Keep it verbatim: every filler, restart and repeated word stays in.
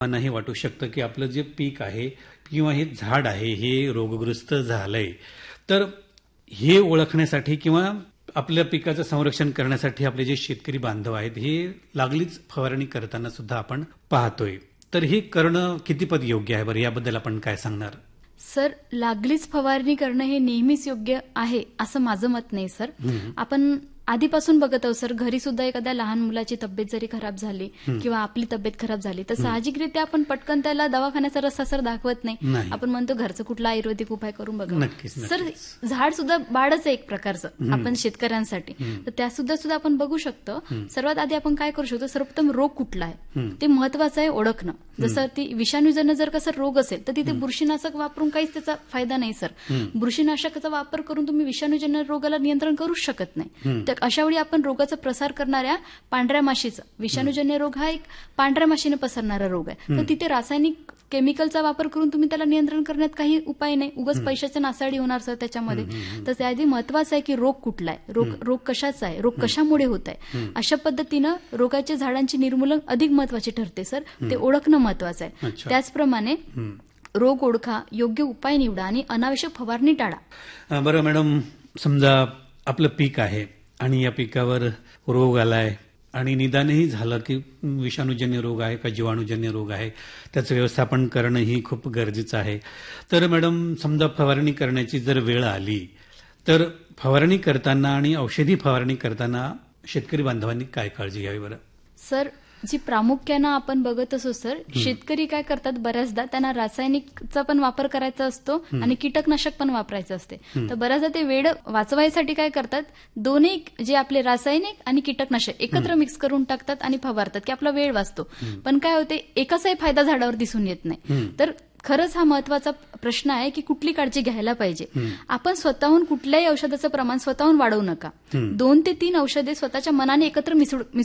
नाही वाटू शकतं की आपलं जे पीक आहे किंवा हे झाड आहे हे रोगग्रस्त झालंय, तर हे ओळखण्यासाठी किंवा आपल्या पिकाचं संरक्षण करण्यासाठी आपले जे शेतकरी बांधव आहेत हे लागलीच फवारणी करताना सुद्धा आपण पाहतोय. तर हे करणं कितीपत योग्य आहे बरं, याबद्दल आपण काय सांगणार? सर, लागलीच फवारणी करणं हे नेहमीच योग्य आहे असं माझं मत नाही सर. आपण आधीपासून बघत आहोत सर, घरी सुद्धा एखाद्या लहान मुलाची तब्येत जरी खराब झाली किंवा आपली तब्येत खराब झाली तर साहजिकरित्या आपण पटकन त्याला दवाखान्याचा रस्ता सर दाखवत नाही. नाही. आपण म्हणतो घरचं कुठला आयुर्वेदिक उपाय करून बघा. नक्कीच, सर, नक्कीच. झाड सुद्धा बाळच आहे एक प्रकारचं आपण शेतकऱ्यांसाठी. तर त्या सुद्धा सुद्धा आपण बघू शकतो. सर्वात आधी आपण काय करू शकतो, सर्वप्रथम रोग कुठला आहे ते महत्वाचं आहे ओळखणं. जसं ती विषाणूजन्य जर कसं रोग असेल तर तिथे बुरशीनाशक वापरून काहीच त्याचा फायदा नाही सर. बुरशीनाशकाचा वापर करून तुम्ही विषाणूजन्य रोगाला नियंत्रण करूच शकत नाही. तर अशा वेळी आपण रोगाचा प्रसार करणाऱ्या पांढऱ्या माशीचा, विषाणूजन्य रोग हा एक पांढऱ्या माशीने पसरणारा रोग आहे. तर तिथे रासायनिक केमिकलचा वापर करून तुम्ही त्याला नियंत्रण करण्यात काही उपाय नाही, उगाच पैशाच्या नासाडी होणार सर त्याच्यामध्ये. तर त्याआधी महत्वाचं आहे की रोग कुठला आहे, रोग रोग कशाचा आहे, रोग कशामुळे होत आहे. अशा पद्धतीनं रोगाच्या झाडांची निर्मूलन अधिक महत्वाचे ठरते सर. ते ओळखणं महत्वाचं आहे. त्याचप्रमाणे रोग ओळखा, योग्य उपाय निवडा आणि अनावश्यक फवारणी टाळा. बरं मॅडम, समजा आपलं पीक आहे आणि या पिकावर रोग आलाय आणि निदानही झालं की विषाणूजन्य रोग आहे का जीवाणूजन्य रोग आहे, त्याचं व्यवस्थापन करणंही खूप गरजेचं आहे. तर मॅडम, समजा फवारणी करण्याची जर वेळ आली तर फवारणी करताना आणि औषधी फवारणी करताना शेतकरी बांधवांनी काय काळजी घ्यावी बरं? सर, जी प्रामुख्यानं आपण बघत असो सर, शेतकरी काय करतात, बऱ्याचदा त्यांना रासायनिकचा पण वापर करायचा असतो आणि कीटकनाशक पण वापरायचं असते. तर बऱ्याचदा ते वेळ वाचवायसाठी काय करतात, दोन्ही जे आपले रासायनिक आणि कीटकनाशक एकत्र मिक्स करून टाकतात आणि फवारतात की आपला वेळ वाचतो. पण काय होते, एकाचाही फायदा झाडावर दिसून येत नाही. तर खरंच हा महत्वाचा प्रश्न आहे की कुठली काळजी घ्यायला पाहिजे. आपण स्वतःहून कुठल्याही औषधाचं प्रमाण स्वतःहून वाढवू नका. दोन ते तीन औषधे स्वतःच्या मनाने एकत्र मिसळू